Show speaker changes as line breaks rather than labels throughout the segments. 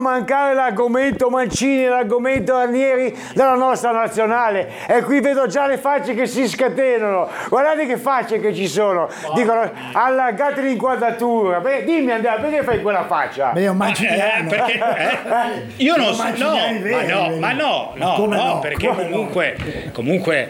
mancare l'argomento Mancini, l'argomento Ranieri della nostra nazionale, e qui vedo già le facce che si scatenano. Guardate che facce che ci sono, dicono allargate l'inquadratura. Beh, dimmi Andrea, perché fai quella faccia?
Beh, un manciniano.
Perché io non so, no, perché comunque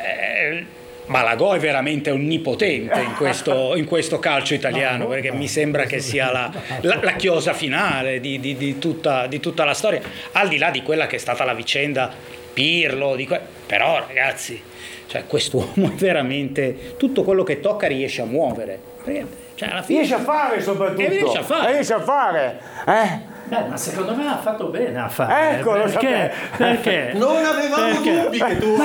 Malagò è veramente onnipotente in questo calcio italiano, perché mi sembra che sia la chiosa finale di tutta la storia, al di là di quella che è stata la vicenda Pirlo, però ragazzi, cioè, quest'uomo è veramente, tutto quello che tocca riesce a muovere, cioè, alla fine,
riesce a fare soprattutto, riesce a fare.
Ma secondo me ha fatto bene a fare.
Ecco,
perché?
Non avevamo dubbi che tu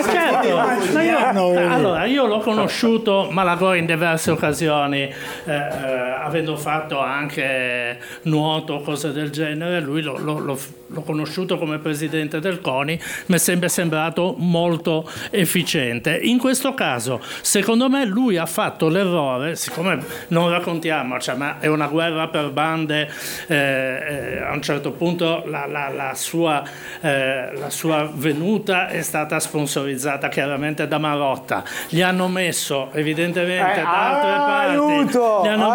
allora io l'ho conosciuto Malagò in diverse occasioni, avendo fatto anche nuoto, cose del genere. Lui l'ho conosciuto come presidente del CONI, mi è sempre sembrato molto efficiente. In questo caso, secondo me, lui ha fatto l'errore, siccome non raccontiamo, ma è una guerra per bande, a un certo punto la sua venuta è stata sponsorizzata chiaramente da Marotta. Gli hanno messo evidentemente da altre parti, gli hanno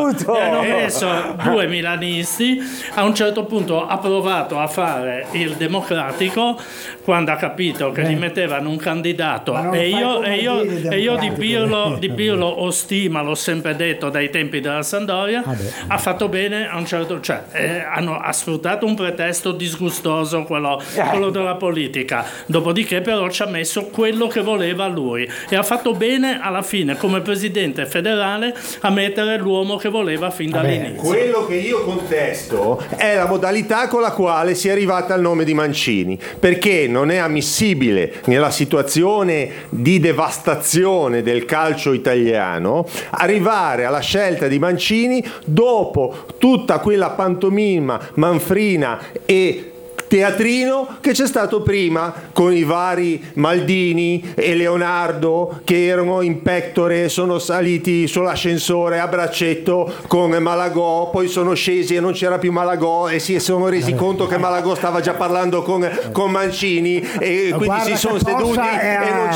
messo due milanisti. A un certo punto ha provato a fare il democratico quando ha capito che gli mettevano un candidato, e io di Pirlo ho stima, l'ho sempre detto dai tempi della Sampdoria. Ha fatto bene a un certo, ha sfruttato un pretesto disgustoso, quello della politica, dopodiché però ci ha messo quello che voleva lui, e ha fatto bene alla fine come presidente federale a mettere l'uomo che voleva fin dall'inizio.
Quello che io contesto è la modalità con la quale si è arrivata al nome di Mancini, perché non è ammissibile nella situazione di devastazione del calcio italiano arrivare alla scelta di Mancini dopo tutta quella pantomima manfrina e teatrino che c'è stato prima con i vari Maldini e Leonardo che erano in pectore, sono saliti sull'ascensore a braccetto con Malagò, poi sono scesi e non c'era più Malagò e si sono resi conto che Malagò stava già parlando con Mancini, e quindi si sono seduti e non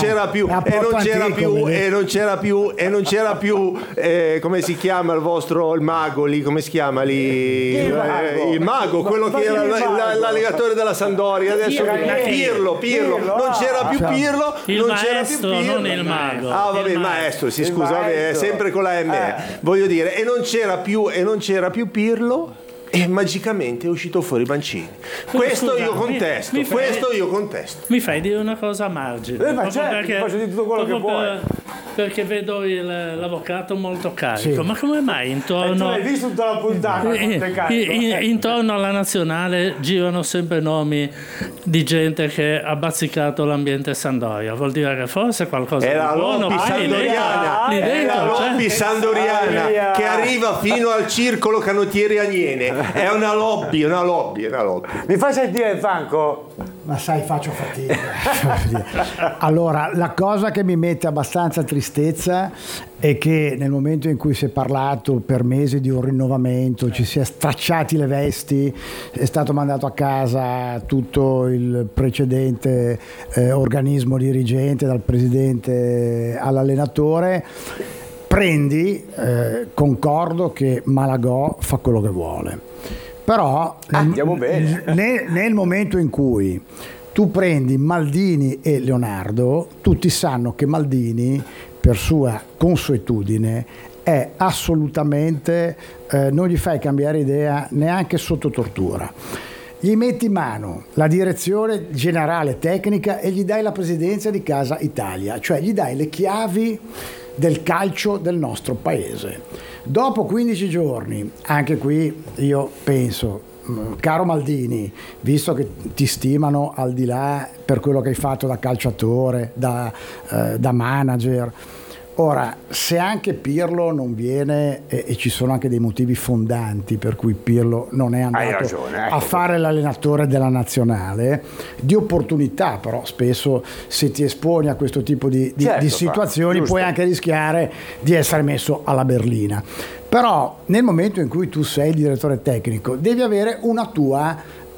c'era più come si chiama il mago lì, come si chiama lì, il mago, quello che era l'allegatore della Sampdoria, adesso Pirlo, non c'era più Pirlo,
il maestro, non il mago.
Il maestro, si scusa, è sempre con la M, voglio dire, e non c'era più Pirlo, e magicamente è uscito fuori Mancini. Questo io contesto.
Mi fai dire una cosa a margine?
Faccio di tutto quello che puoi.
Perché vedo l'avvocato molto carico, ma come mai intorno
hai visto tutta la puntata
intorno alla nazionale girano sempre nomi di gente che ha bazzicato l'ambiente Sampdoria? Vuol dire che forse qualcosa
è la lobby sandoriana che arriva fino al circolo canottieri Aniene. È una lobby.
Mi fai sentire Franco?
Ma sai, faccio fatica. Allora, la cosa che mi mette abbastanza tristezza è che nel momento in cui si è parlato per mesi di un rinnovamento, ci si è stracciati le vesti, è stato mandato a casa tutto il precedente organismo dirigente, dal presidente all'allenatore, concordo che Malagò fa quello che vuole. Però nel momento in cui tu prendi Maldini e Leonardo, tutti sanno che Maldini, per sua consuetudine, è assolutamente, non gli fai cambiare idea neanche sotto tortura. Gli metti in mano la direzione generale tecnica e gli dai la presidenza di Casa Italia, cioè gli dai le chiavi del calcio del nostro paese. Dopo 15 giorni, anche qui io penso, caro Maldini, visto che ti stimano al di là per quello che hai fatto da calciatore, da manager, ora se anche Pirlo non viene, e ci sono anche dei motivi fondanti per cui Pirlo non è andato a fare l'allenatore della nazionale, di opportunità, però spesso se ti esponi a questo tipo di situazioni puoi anche rischiare di essere messo alla berlina. Però nel momento in cui tu sei il direttore tecnico devi avere una tua